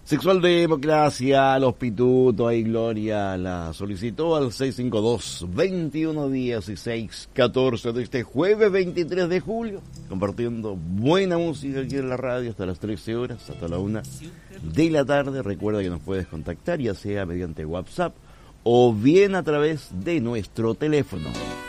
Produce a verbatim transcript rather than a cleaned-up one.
Sexual Democracia, Los Pitutos, ahí Gloria la solicitó al seis cinco dos, veintiuno dieciséis, catorce de este jueves veintitrés de julio, compartiendo buena música aquí en la radio hasta las trece horas, hasta la una de la tarde. Recuerda que nos puedes contactar ya sea mediante WhatsApp o bien a través de nuestro teléfono